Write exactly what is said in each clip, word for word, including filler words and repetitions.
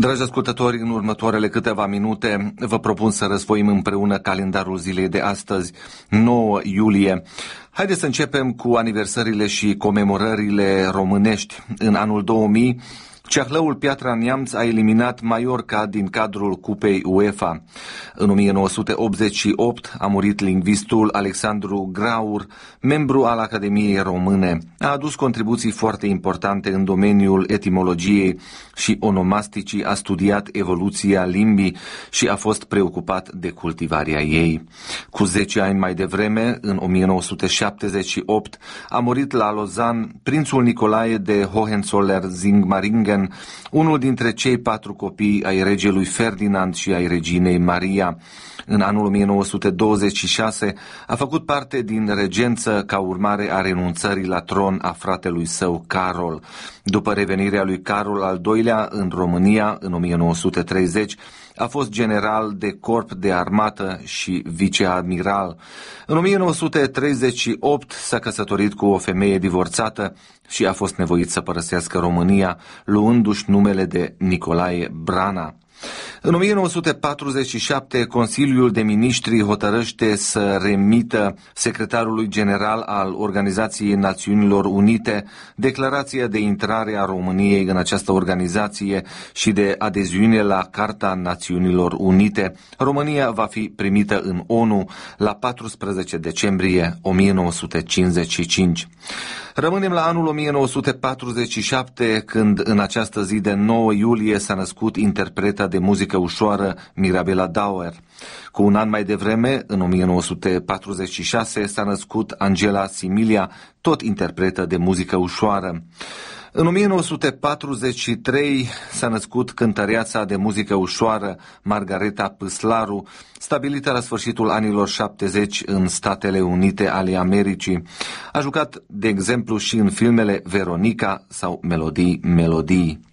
Dragi ascultători, în următoarele câteva minute vă propun să răsfoim împreună calendarul zilei de astăzi, nouă iulie. Haideți să începem cu aniversările și comemorările românești. În anul două mii, Ceahlăul Piatra Neamț a eliminat Mallorca din cadrul Cupei UEFA. În o mie nouă sute optzeci și opt a murit lingvistul Alexandru Graur, membru al Academiei Române. A adus contribuții foarte importante în domeniul etimologiei și onomasticii, a studiat evoluția limbii și a fost preocupat de cultivarea ei. Cu zece ani mai devreme, în o mie nouă sute șaptezeci și opt, a murit la Lausanne prințul Nicolae de Hohenzollern-Sigmaringen, unul dintre cei patru copii ai regelui Ferdinand și ai reginei Maria. În anul o mie nouă sute douăzeci și șase a făcut parte din regență ca urmare a renunțării la tron a fratelui său Carol. După revenirea lui Carol al doilea în România, în o mie nouă sute treizeci, a fost general de corp de armată și viceadmiral. În o mie nouă sute treizeci și opt s-a căsătorit cu o femeie divorțată și a fost nevoit să părăsească România, luându-și numele de Nicolae Brana. În o mie nouă sute patruzeci și șapte, Consiliul de Ministri hotărăște să remită secretarului general al Organizației Națiunilor Unite declarația de intrare a României în această organizație și de adeziune la Carta Națiunilor Unite. România va fi primită în ONU la paisprezece decembrie o mie nouă sute cincizeci și cinci. Rămânem la anul o mie nouă sute patruzeci și șapte, când în această zi de nouă iulie s-a născut interpreta de muzică ușoară Mirabela Dauer. Cu un an mai devreme, în o mie nouă sute patruzeci și șase, s-a născut Angela Similia, tot interpretă de muzică ușoară. În o mie nouă sute patruzeci și trei s-a născut cântăreața de muzică ușoară Margareta Păslaru, stabilită la sfârșitul anilor șaptezeci în Statele Unite ale Americii. A jucat, de exemplu, și în filmele Veronica sau Melodii, Melodii.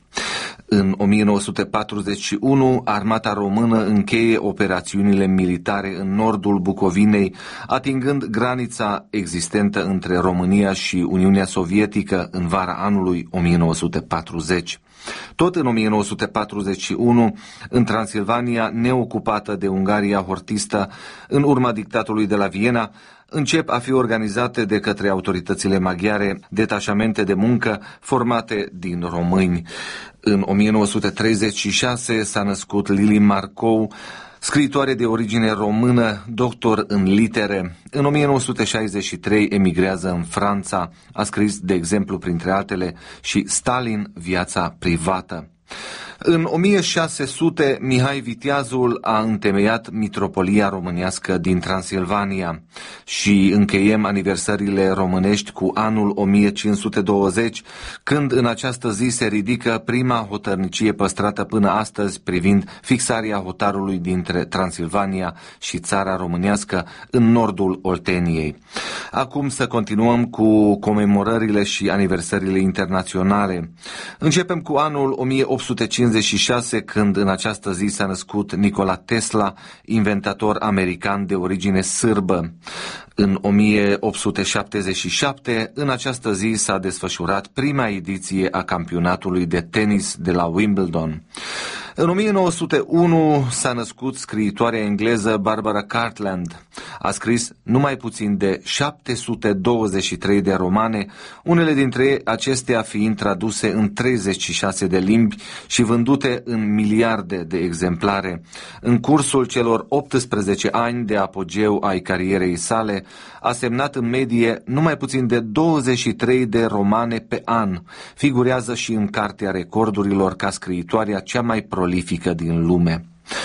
În o mie nouă sute patruzeci și unu, armata română încheie operațiunile militare în nordul Bucovinei, atingând granița existentă între România și Uniunea Sovietică în vara anului o mie nouă sute patruzeci. Tot în o mie nouă sute patruzeci și unu, în Transilvania, neocupată de Ungaria hortistă, în urma dictatului de la Viena, încep a fi organizate de către autoritățile maghiare detașamente de muncă formate din români. În o mie nouă sute treizeci și șase s-a născut Lili Marcou, scriitoare de origine română, doctor în litere. În o mie nouă sute șaizeci și trei emigrează în Franța. A scris, de exemplu, printre altele, și Stalin, viața privată. În o mie șase sute, Mihai Viteazul a întemeiat Mitropolia Românească din Transilvania și încheiem aniversările românești cu anul o mie cinci sute douăzeci, când în această zi se ridică prima hotărnicie păstrată până astăzi privind fixarea hotarului dintre Transilvania și țara românească în nordul Olteniei. Acum să continuăm cu comemorările și aniversările internaționale. Începem cu anul o mie opt sute cincizeci și șase, când în această zi s-a născut Nikola Tesla, inventator american de origine sârbă. În o mie opt sute șaptezeci și șapte, în această zi s-a desfășurat prima ediție a campionatului de tenis de la Wimbledon. În o mie nouă sute unu s-a născut scriitoarea engleză Barbara Cartland. A scris numai puțin de șapte sute douăzeci și trei de romane, unele dintre acestea fiind traduse în treizeci și șase de limbi și vândute în miliarde de exemplare. În cursul celor optsprezece ani de apogeu ai carierei sale, a semnat în medie numai puțin de douăzeci și trei de romane pe an. Figurează și în Cartea Recordurilor ca scriitoarea cea mai prolifică din lume.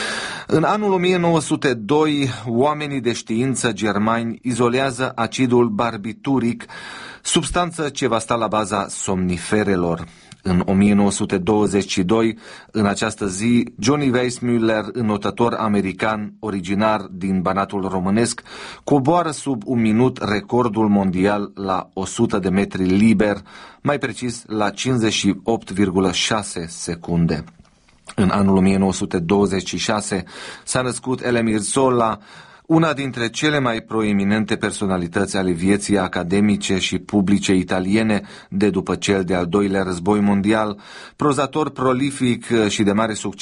În anul o mie nouă sute doi, oamenii de știință germani izolează acidul barbituric, substanță ce va sta la baza somniferelor. În o mie nouă sute douăzeci și doi, în această zi, Johnny Weissmuller, înotător american originar din Banatul Românesc, coboară sub un minut recordul mondial la o sută de metri liber, mai precis la cincizeci și opt virgulă șase secunde. În anul o mie nouă sute douăzeci și șase s-a născut Elemir Zola, Una dintre cele mai proeminente personalități ale vieții academice și publice italiene de după cel de-al doilea război mondial, prozator prolific și de mare succes